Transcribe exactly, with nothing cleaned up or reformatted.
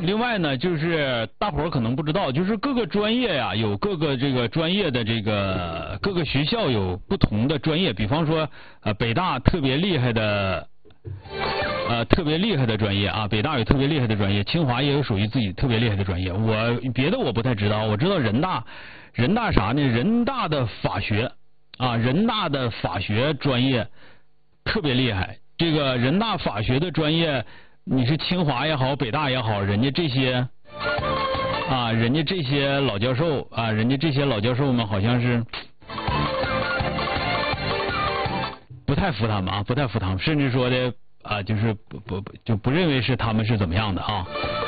另外呢，就是大伙儿可能不知道，就是各个专业呀，有各个这个专业的这个各个学校有不同的专业，比方说呃北大特别厉害的呃特别厉害的专业啊，北大有特别厉害的专业，清华也有属于自己特别厉害的专业。我别的我不太知道，我知道人大人大啥呢？人大的法学啊，人大的法学专业特别厉害。这个人大法学的专业，你是清华也好，北大也好，人家这些啊，人家这些老教授啊，人家这些老教授们好像是不太服他们啊，不太服他们，甚至说的啊，就是不不不就不认为是他们是怎么样的啊。